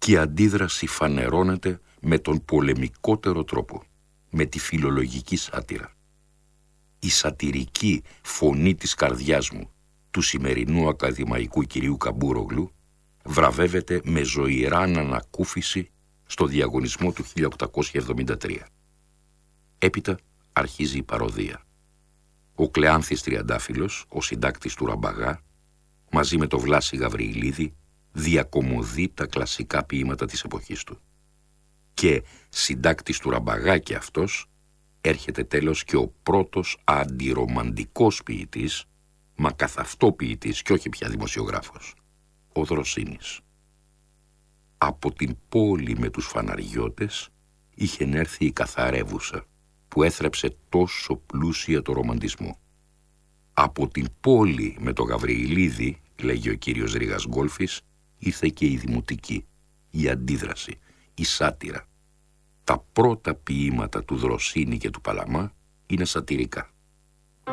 Και η αντίδραση φανερώνεται με τον πολεμικότερο τρόπο, με τη φιλολογική σάτυρα. Η σατυρική φωνή της καρδιάς μου του σημερινού ακαδημαϊκού κυρίου Καμπούρογλου βραβεύεται με ζωηρά ανακούφιση στο διαγωνισμό του 1873. Έπειτα αρχίζει η παροδία. Ο Κλεάνθης Τριαντάφυλλος, ο συντάκτης του Ραμπαγά, μαζί με το Βλάση Γαβριηλίδη, διακομωδεί τα κλασικά ποίηματα της εποχής του. Και συντάκτης του Ραμπαγά και αυτός, έρχεται τέλος και ο πρώτος αντιρομαντικός ποιητής, μα καθ' αυτό ποιητής και όχι πια δημοσιογράφος, ο Δροσίνης. Από την πόλη με τους φαναριώτες είχε έρθει η καθαρεύουσα, που έθρεψε τόσο πλούσια το ρομαντισμό. Από την πόλη με το Γαβριηλίδη, λέγει ο κύριος Ρήγας Γκόλφης, ήρθε και η δημοτική, η αντίδραση, η σάτυρα. Τα πρώτα ποίηματα του Δροσίνη και του Παλαμά είναι σατυρικά.